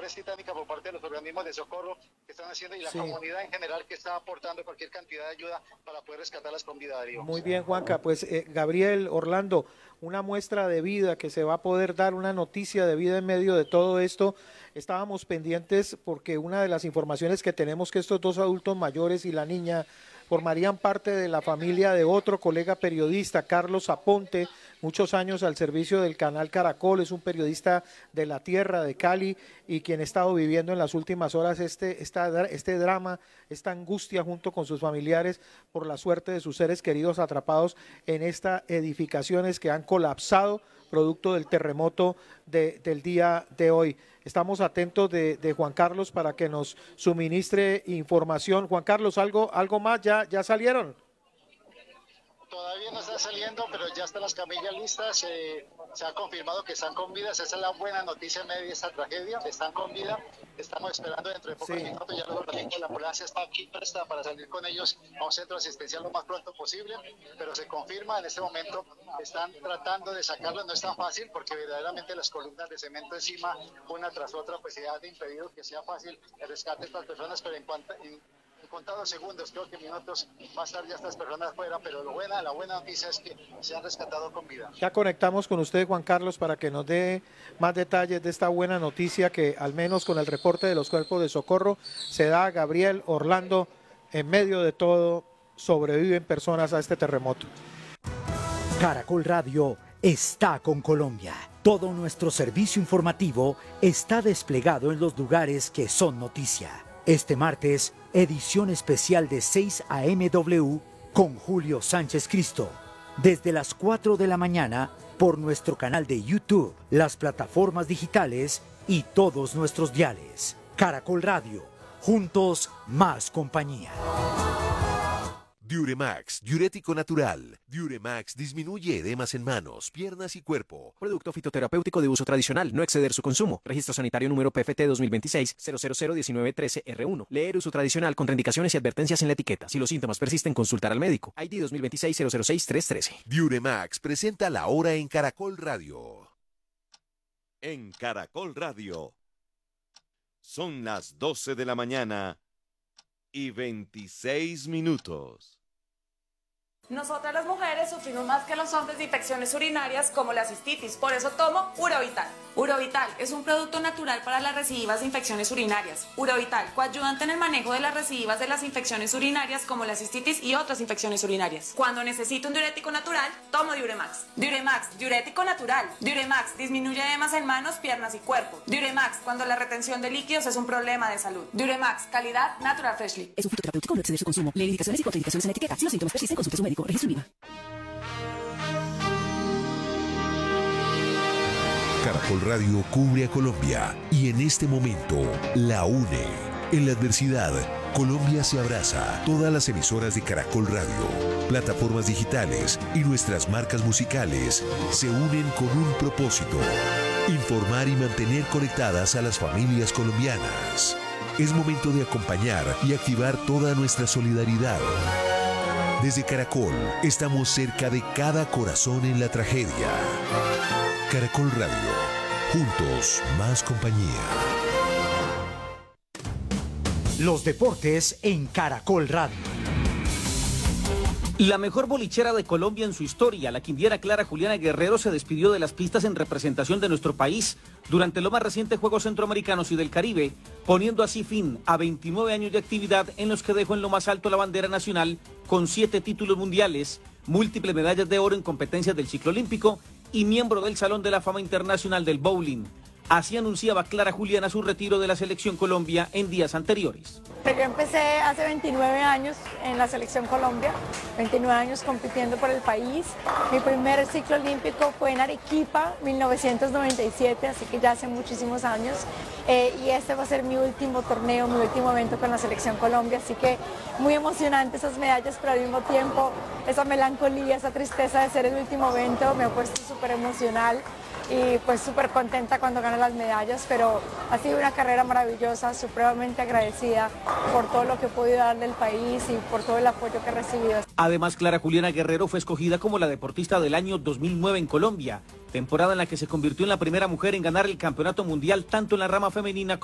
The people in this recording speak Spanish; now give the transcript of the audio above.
labores titánicas por parte de los organismos de socorro que están haciendo y la Sí. comunidad en general que está aportando cualquier cantidad de ayuda para poder rescatarlas con vida, Darío. Muy bien, Juanca. Pues Gabriel, Orlando, una muestra de vida que se va a poder dar, una noticia de vida en medio de todo esto. Estábamos pendientes porque una de las informaciones que tenemos que estos dos adultos mayores y la niña formarían parte de la familia de otro colega periodista, Carlos Aponte, muchos años al servicio del canal Caracol, es un periodista de la tierra de Cali y quien ha estado viviendo en las últimas horas este drama, esta angustia junto con sus familiares por la suerte de sus seres queridos atrapados en estas edificaciones que han colapsado producto del terremoto del día de hoy. Estamos atentos de Juan Carlos para que nos suministre información. Juan Carlos, ¿algo más? ¿Ya salieron? Todavía no están saliendo, pero ya están las camillas listas. Se ha confirmado que están con vida. Esa es la buena noticia en medio de esta tragedia. Están con vida. Estamos esperando dentro de pocos minutos. Ya luego la ambulancia está aquí presta para salir con ellos a un centro asistencial lo más pronto posible. Pero se confirma en este momento. Están tratando de sacarlo. No es tan fácil porque verdaderamente las columnas de cemento encima, una tras otra, pues se han impedido que sea fácil el rescate de estas personas. Pero en contados segundos, creo que minutos más tarde ya estas personas fuera, pero la buena noticia es que se han rescatado con vida. Ya conectamos con usted, Juan Carlos, para que nos dé más detalles de esta buena noticia que al menos con el reporte de los cuerpos de socorro se da. Gabriel, Orlando, en medio de todo sobreviven personas a este terremoto. Caracol Radio está con Colombia. Todo nuestro servicio informativo está desplegado en los lugares que son noticia. Este martes, edición especial de 6 a.m.w. con Julio Sánchez Cristo. Desde las 4 de la mañana por nuestro canal de YouTube, las plataformas digitales y todos nuestros diales. Caracol Radio, juntos más compañía. Diuremax, diurético natural. Diuremax disminuye edemas en manos, piernas y cuerpo. Producto fitoterapéutico de uso tradicional, no exceder su consumo. Registro sanitario número PFT 2026-0001913R1. Leer uso tradicional, contraindicaciones y advertencias en la etiqueta. Si los síntomas persisten, consultar al médico. ID 2026-006-313. Diuremax presenta la hora en Caracol Radio. En Caracol Radio. Son las 12 de la mañana y 26 minutos. Nosotras las mujeres sufrimos más que los hombres de infecciones urinarias como la cistitis, por eso tomo Urovital. Urovital es un producto natural para las recidivas de infecciones urinarias. Urovital, coayudante en el manejo de las recidivas de las infecciones urinarias como la cistitis y otras infecciones urinarias. Cuando necesito un diurético natural, tomo Diuremax. Diuremax, diurético natural. Diuremax, disminuye edemas en manos, piernas y cuerpo. Diuremax, cuando la retención de líquidos es un problema de salud. Diuremax, calidad Natural Freshly. Es un fitoterapéutico, no exceder su consumo. Lee indicaciones y contraindicaciones en la etiqueta. Si los síntomas persisten, consulte a su médico. Registro INVIMA. Caracol Radio cubre a Colombia y en este momento la une. En la adversidad, Colombia se abraza. Todas las emisoras de Caracol Radio, plataformas digitales y nuestras marcas musicales se unen con un propósito: informar y mantener conectadas a las familias colombianas. Es momento de acompañar y activar toda nuestra solidaridad. Desde Caracol, estamos cerca de cada corazón en la tragedia. Caracol Radio, juntos más compañía. Los deportes en Caracol Radio. La mejor bolichera de Colombia en su historia, la quindiera Clara Juliana Guerrero, se despidió de las pistas en representación de nuestro país durante los más recientes Juegos Centroamericanos y del Caribe, poniendo así fin a 29 años de actividad en los que dejó en lo más alto la bandera nacional con 7 títulos mundiales, múltiples medallas de oro en competencias del ciclo olímpico y miembro del Salón de la Fama Internacional del Bowling. Así anunciaba Clara Juliana su retiro de la Selección Colombia en días anteriores. Yo empecé hace 29 años en la Selección Colombia, 29 años compitiendo por el país. Mi primer ciclo olímpico fue en Arequipa, 1997, así que ya hace muchísimos años. Y este va a ser mi último torneo, mi último evento con la Selección Colombia, así que muy emocionante esas medallas, pero al mismo tiempo esa melancolía, esa tristeza de ser el último evento me ha puesto súper emocional. Y pues súper contenta cuando gano las medallas, pero ha sido una carrera maravillosa, supremamente agradecida por todo lo que he podido darle al país y por todo el apoyo que he recibido. Además, Clara Juliana Guerrero fue escogida como la deportista del año 2009 en Colombia, temporada en la que se convirtió en la primera mujer en ganar el campeonato mundial tanto en la rama femenina